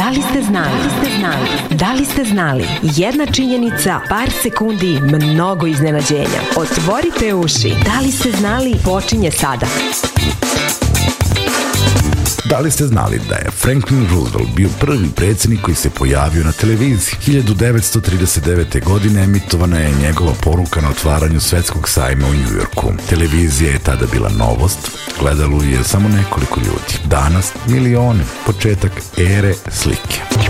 Da li ste znali? Da li ste znali? Jedna činjenica, par sekundi, mnogo iznenađenja. Otvorite uši. Da li ste znali? Počinje sada. Da li ste znali da je Franklin Roosevelt bio prvi predsjednik koji se pojavio na televiziji? 1939. godine emitovana je njegova poruka na otvaranju svetskog sajma u Njujorku. Televizija je tada bila novost, gledalo je samo nekoliko ljudi. Danas milioni, početak ere slike.